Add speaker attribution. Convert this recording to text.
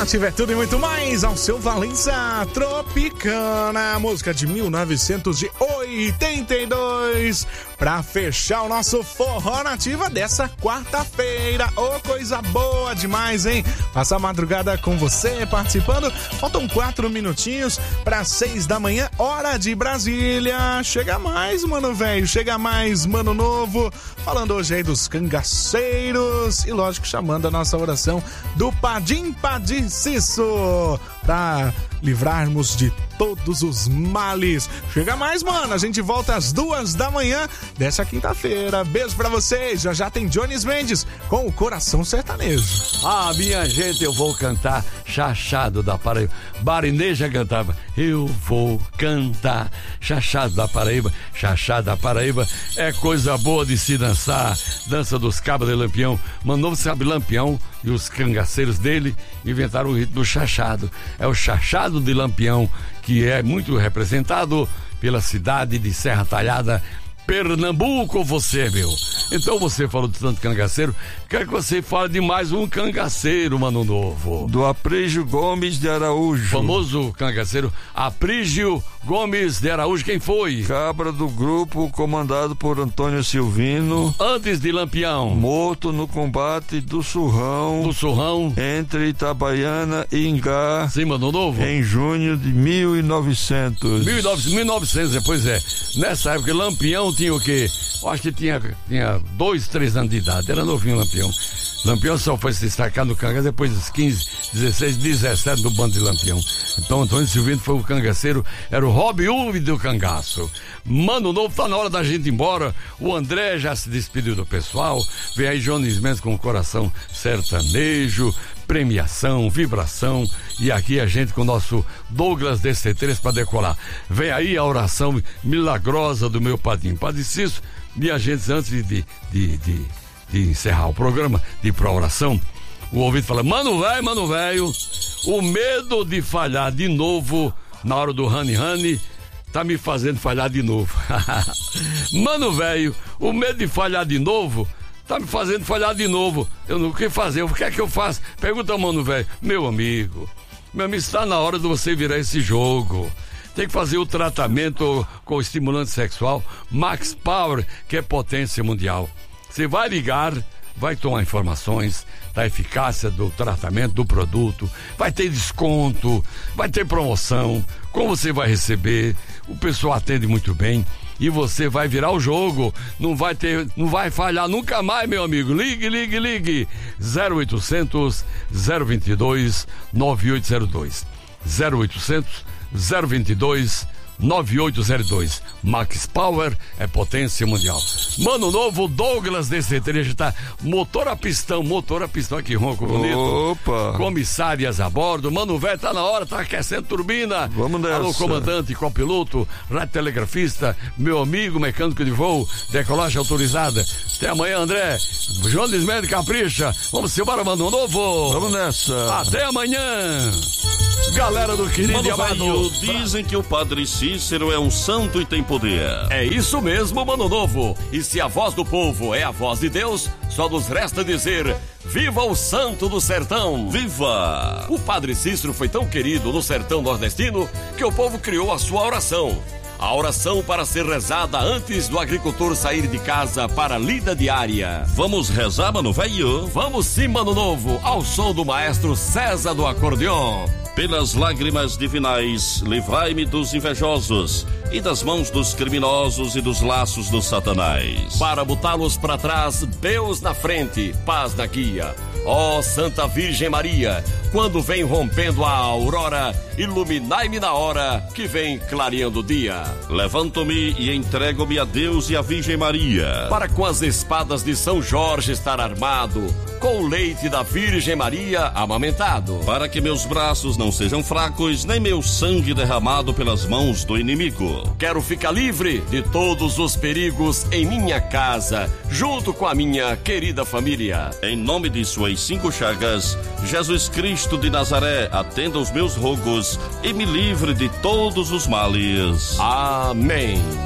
Speaker 1: Nativa é tudo e muito mais ao seu Valença Tropicana, música de 1982, pra fechar o nosso Forró Nativa dessa quarta-feira. Ô, coisa boa demais, hein? Passar a madrugada com você, participando. Faltam 4 minutinhos para 6 da manhã, hora de Brasília. Chega mais, mano velho, chega mais, mano novo. Falando hoje aí dos cangaceiros e, lógico, chamando a nossa oração do Padim Padiciço pra livrarmos de todos os males. Chega mais, mano. A gente volta às 2 da manhã dessa quinta-feira. Beijo pra vocês. Já já tem Jones Mendes com o Coração Sertanejo.
Speaker 2: Ah, minha gente, eu vou cantar Chachado da Paraíba. Barineja cantava, eu vou cantar Chachado da Paraíba. Chachado da Paraíba é coisa boa de se dançar. Dança dos cabos de Lampião. Manovo sabe Lampião e os cangaceiros dele inventaram o ritmo do chachado. É o Chachado de Lampião, que é muito representado pela cidade de Serra Talhada, Pernambuco, você, meu. Então você falou de tanto cangaceiro, quero que você fale de mais um cangaceiro, mano novo.
Speaker 3: Do Aprígio Gomes de Araújo.
Speaker 2: Famoso cangaceiro Aprígio Gomes de Araújo, quem foi?
Speaker 3: Cabra do grupo comandado por Antônio Silvino.
Speaker 2: Antes de Lampião.
Speaker 3: Morto no combate do Surrão.
Speaker 2: Do Surrão.
Speaker 3: Entre Itabaiana e Ingá.
Speaker 2: Sim, mano novo.
Speaker 3: Em junho de 1900.
Speaker 2: 1900, pois é. Nessa época, Lampião tinha o quê? Eu acho que tinha 2, 3 anos de idade. Era novinho Lampião. Lampião só foi se destacar no cangaço depois dos 15, 16, 17 do bando de Lampião. Então Antônio Silvino foi o cangaceiro, era o Robin Hood do cangaço. Mano novo, tá na hora da gente ir embora. O André já se despediu do pessoal. Vem aí Jones Mendes com o Coração Sertanejo, premiação, vibração, e aqui a gente com o nosso Douglas DC3 para decolar. Vem aí a oração milagrosa do meu Padim Padiciço. Minha gente, antes de encerrar o programa, de ir pra oração, o ouvinte fala, mano velho, o medo de falhar de novo na hora do Rani tá me fazendo falhar de novo. Mano velho, o medo de falhar de novo tá me fazendo falhar de novo. Eu não sei fazer, o que é que eu faço? Pergunta ao mano velho. Meu amigo, está na hora de você virar esse jogo. Tem que fazer o tratamento com o estimulante sexual Max Power, que é potência mundial. Você vai ligar, vai tomar informações da eficácia do tratamento, do produto, vai ter desconto, vai ter promoção, como você vai receber, o pessoal atende muito bem e você vai virar o jogo, não vai falhar nunca mais, meu amigo. Ligue 0800 022 9802 0800 022 9802. Max Power é potência mundial. Mano novo, Douglas DC3 tá motor a pistão aqui, ronco bonito.
Speaker 3: Opa!
Speaker 2: Comissárias a bordo. Mano velho, tá na hora, tá aquecendo turbina.
Speaker 3: Vamos nessa.
Speaker 2: Alô, comandante, copiloto, radiotelegrafista, meu amigo mecânico de voo, decolagem autorizada. Até amanhã, André. Jones Mendes, capricha. Vamos embora, mano novo.
Speaker 3: Vamos nessa.
Speaker 2: Até amanhã. Galera do querido e amado,
Speaker 4: dizem que o Padre Cícero é um santo e tem poder.
Speaker 5: É isso mesmo, mano novo. E se a voz do povo é a voz de Deus, só nos resta dizer: viva o santo do sertão!
Speaker 4: Viva!
Speaker 5: O Padre Cícero foi tão querido no sertão nordestino que o povo criou a sua oração. A oração para ser rezada antes do agricultor sair de casa para a lida diária.
Speaker 4: Vamos rezar, mano velho?
Speaker 5: Vamos sim, mano novo, ao som do maestro César do acordeon.
Speaker 4: Pelas lágrimas divinais, livrai-me dos invejosos e das mãos dos criminosos e dos laços do Satanás.
Speaker 5: Para botá-los para trás, Deus na frente, paz na guia. Ó Santa Virgem Maria, quando vem rompendo a aurora, iluminai-me na hora que vem clareando o dia.
Speaker 4: Levanto-me e entrego-me a Deus e a Virgem Maria,
Speaker 5: para com as espadas de São Jorge estar armado, com o leite da Virgem Maria amamentado,
Speaker 4: para que meus braços não sejam fracos, nem meu sangue derramado pelas mãos do inimigo.
Speaker 5: Quero ficar livre de todos os perigos em minha casa, junto com a minha querida família.
Speaker 4: Em nome de suas 5 chagas, Jesus Cristo de Nazaré, atenda os meus rogos e me livre de todos os males.
Speaker 5: Amém.